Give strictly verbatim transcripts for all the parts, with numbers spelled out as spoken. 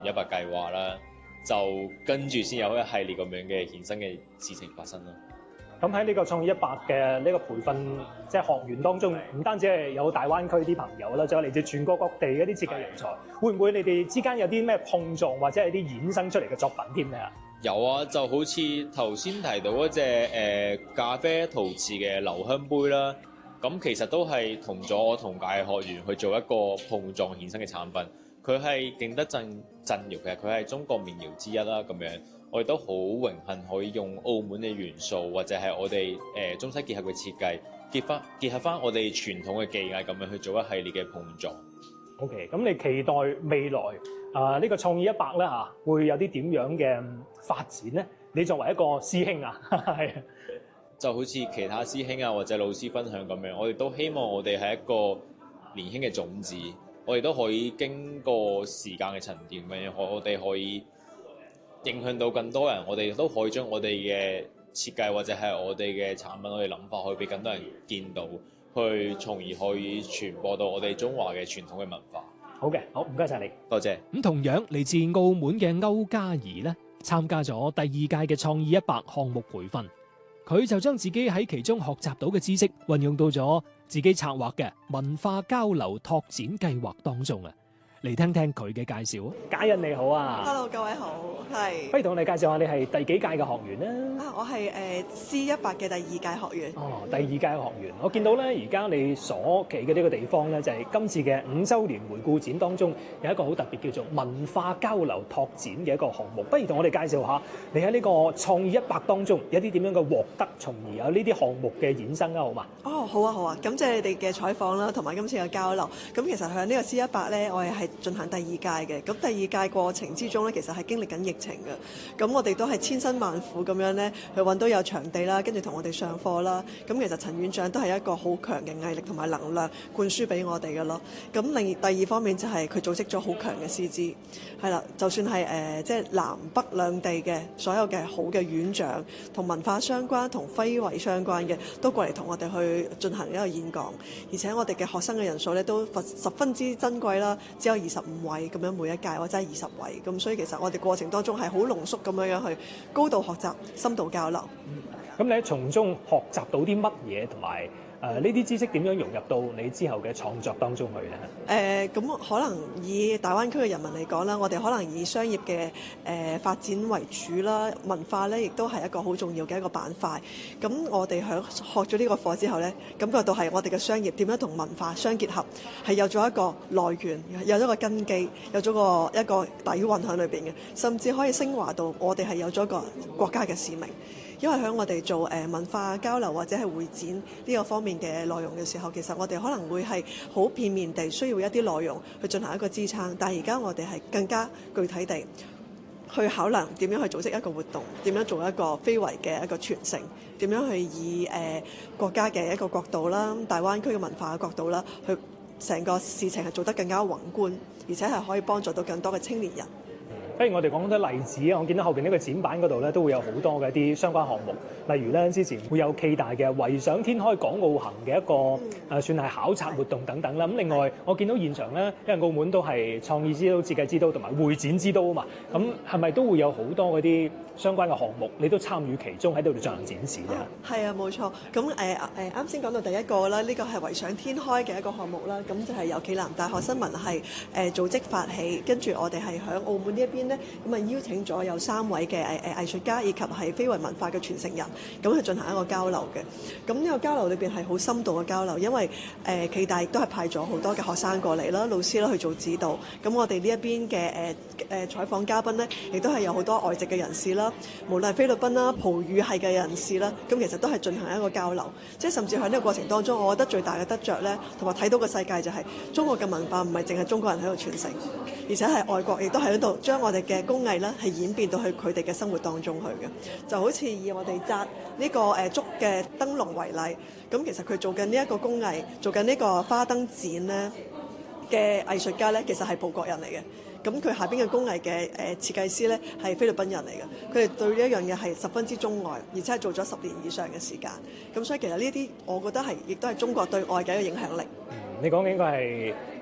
一百計劃啦，就跟住先有一系列咁樣嘅衍生嘅事情發生咯。 咁喺呢個創意一百嘅呢個培訓即係學員當中，唔單止係有大灣區啲朋友啦，仲有嚟自全國各地嗰啲設計人才，會唔會你哋之間有啲咩碰撞或者係啲衍生出嚟嘅作品添咧？ 有啊，就好似頭先提到嗰隻誒咖啡陶瓷嘅留香杯啦，咁其實都係同咗我同屆學員去做一個碰撞衍生嘅產品。佢係勁德鎮鎮窯嘅，佢係中國名窯之一啦，咁樣我哋都好榮幸可以用澳門嘅元素，或者係我哋誒、呃、中西結合嘅設計，結翻結合翻我哋傳統嘅技藝，咁樣去做一系列嘅碰撞。 OK，咁你期待未來啊呢、呃這個創意一百咧嚇，會有啲點樣嘅發展咧？你作為一個師兄啊，係就好似其他師兄啊或者老師分享咁樣，我哋都希望我哋係一個年輕嘅種子。我哋都可以經過時間嘅沉澱，咁我哋可以影響到更多人。我哋都可以將我哋嘅設計或者係我哋嘅產品，我哋諗法可以俾更多人見到，去從而可以傳播到我哋中華嘅傳統嘅文化。 好嘅，好，唔該晒你， 多謝。 咁同樣嚟自澳門嘅歐嘉怡咧，參加咗第二屆嘅創意一百項目培訓，佢就將自己喺其中學習到嘅知識運用到咗自己策劃嘅文化交流拓展計劃當中啊，嚟聽聽佢嘅介紹。 嘉欣你好啊 ，Hello 各位好，係。 不如同我哋介紹下你係第幾屆嘅學員咧？ 啊，我係誒 C 一百嘅第二屆學員。 哦，第二屆嘅學員，我見到咧，而家你所企嘅呢個地方咧，就係今次嘅五週年回顧展當中有一個好特別叫做文化交流拓展嘅一個項目。不如同我哋介紹下，你喺呢個創意一百當中有啲點樣嘅獲得，從而有呢啲項目嘅衍生啊，好嘛？ 哦，好啊，好啊，感謝你哋嘅採訪啦，同埋今次嘅交流。咁其實喺呢個 C 一百咧，我哋係進行第二屆嘅。咁第二屆過程之中咧，其實係經歷緊疫情嘅。咁我哋都係千辛萬苦咁樣咧，去揾到有場地啦，跟住同我哋上課啦。咁其實陳院長都係一個好強嘅毅力同埋能量灌輸俾我哋嘅咯。咁另第二方面就係佢組織咗好強嘅師資，係啦，就算係誒即係南北兩地嘅所有嘅好嘅院長，同文化相關、同非遺相關嘅，都過嚟同我哋去進行一個演講。而且我哋嘅學生嘅人數咧都十分之珍貴啦，只有二十五位咁樣每一屆，或者係二十位。咁所以其實我哋過程當中係好濃縮咁樣樣去高度學習、深度交流。 咁、嗯、你喺從中學習到啲乜嘢，同埋誒呢啲知識點樣融入到你之後嘅創作當中去咧？誒、 呃，咁可能以大灣區嘅人民嚟講啦，我哋可能以商業嘅誒、呃、發展為主啦，文化咧亦都係一個好重要嘅一個板塊。咁我哋喺學咗呢個課之後咧，感覺到係我哋嘅商業點樣同文化相結合，係有咗一個來源，有咗個根基，有咗個一個底蘊喺裏邊嘅，甚至可以升華到我哋係有咗個國家嘅使命。因為喺我哋做誒文化交流或者係會展呢個方面嘅內容嘅時候，其實我哋可能會係好片面地需要一啲內容去進行一個支撐，但係而家我哋係更加具體地去考量點樣去組織一個活動，點樣做一個非遺嘅一個傳承，點樣去以誒、呃、國家嘅一個角度啦、大灣區嘅文化嘅角度啦，去成個事情係做得更加宏觀，而且係可以幫助到更多嘅青年人。 不如我哋講多例子啊！我見到後邊呢個展板嗰度咧，都會有好多嘅一啲相關項目，例如咧之前會有暨大嘅唯想天開港澳行嘅一個誒、嗯，算係考察活動等等啦。咁另外我見到現場咧，因為澳門都係創意之都、設計之都同埋會展之都啊嘛，咁係咪都會有好多嗰啲相關嘅項目，你都參與其中喺度進行展示啫？ 係啊，冇錯。咁誒誒啱先講到第一個啦，呢、這個係唯想天開嘅一個項目啦。咁就係由暨南大學新聞系誒、呃、組織發起，跟住我哋係喺澳門呢一邊咧，咁啊邀請咗有三位嘅誒誒藝術家以及係非遺文化嘅傳承人，咁去進行一個交流嘅。咁呢個交流裏邊係好深度嘅交流，因為誒暨、呃、大亦都係派咗好多嘅學生過嚟啦，老師啦去做指導。咁我哋呢一邊嘅誒誒採訪嘉賓咧，亦都係有好多外籍嘅人士啦，無論係菲律賓啦、葡語系嘅人士啦，咁其實都係進行一個交流。即係甚至喺呢個過程當中，我覺得最大嘅得着咧，同埋睇到個世界就係、是、中國嘅文化唔係淨係中國人喺度傳承，而且係外國亦都喺度將我哋嘅工藝咧係演變到去佢哋嘅生活當中去嘅。就好似以我哋紮呢個誒竹嘅燈籠為例，咁其實佢做緊呢一個工藝，做緊呢個花燈展咧嘅藝術家咧，其實係葡國人嚟嘅。咁佢下邊嘅工藝嘅誒設計師咧係菲律賓人嚟嘅，佢哋對呢一樣嘢係十分之鍾愛，而且係做咗十年以上嘅時間。咁所以其實呢啲我覺得係亦都係中國對外嘅一個影響力。 嗯，你講嘅應該係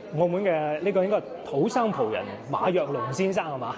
澳門嘅呢個應該係土生葡人馬若龍先生係嘛？